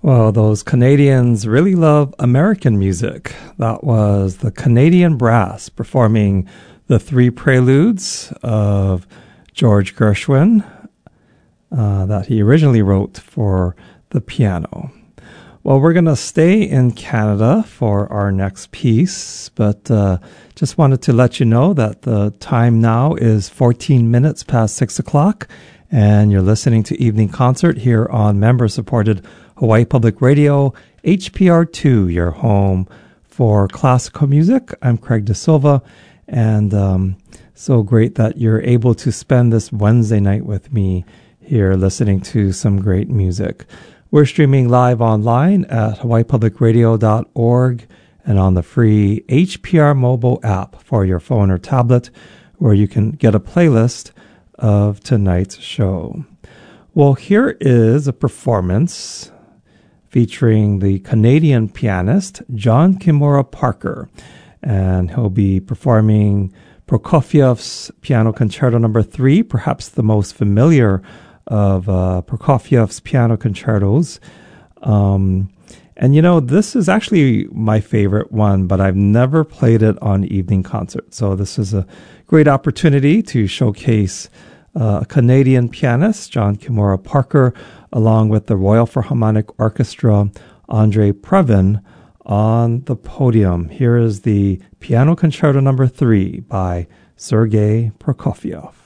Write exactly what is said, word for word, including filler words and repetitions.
Well, those Canadians really love American music. That was the Canadian Brass performing the three preludes of George Gershwin uh, that he originally wrote for the piano. Well, we're going to stay in Canada for our next piece, but uh, just wanted to let you know that the time now is fourteen minutes past six o'clock, and you're listening to Evening Concert here on member-supported Hawaii Public Radio, H P R two, your home for classical music. I'm Craig De Silva, and um, so great that you're able to spend this Wednesday night with me here listening to some great music. We're streaming live online at hawaii public radio dot org and on the free H P R mobile app for your phone or tablet, where you can get a playlist of tonight's show. Well, here is a performance featuring the Canadian pianist John Kimura Parker, and he'll be performing Prokofiev's Piano Concerto Number Three, perhaps the most familiar of uh, Prokofiev's piano concertos. Um, and you know, this is actually my favorite one, but I've never played it on Evening Concert. So this is a great opportunity to showcase uh, a Canadian pianist, John Kimura Parker, along with the Royal Philharmonic Orchestra, Andre Previn, on the podium. Here is the Piano Concerto Number Three by Sergei Prokofiev.